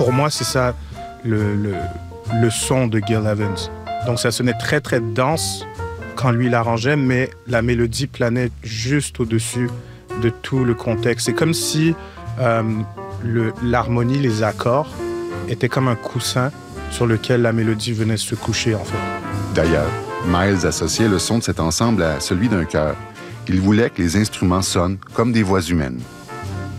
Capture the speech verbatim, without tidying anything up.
pour moi, c'est ça le, le, le son de Gil Evans. Donc ça sonnait très, très dense quand lui l'arrangeait, mais la mélodie planait juste au-dessus de tout le contexte. C'est comme si euh, le, l'harmonie, les accords, étaient comme un coussin sur lequel la mélodie venait se coucher, en fait. D'ailleurs, Miles associait le son de cet ensemble à celui d'un chœur. Il voulait que les instruments sonnent comme des voix humaines.